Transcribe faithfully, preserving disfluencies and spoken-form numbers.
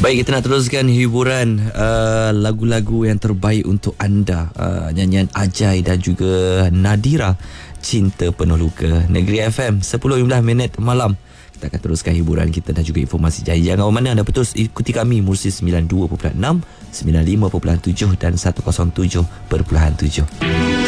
Baik, kita nak teruskan hiburan uh, lagu-lagu yang terbaik untuk anda. uh, Nyanyian Ajai dan juga Nadira, Cinta Penuh Luka. Negeri F M, sepuluh lima belas minit malam. Kita akan teruskan hiburan kita dan juga informasi. Jadi jangan mana anda betul ikuti kami Mursi sembilan puluh dua perpuluhan enam, sembilan puluh lima perpuluhan tujuh dan seratus tujuh perpuluhan tujuh.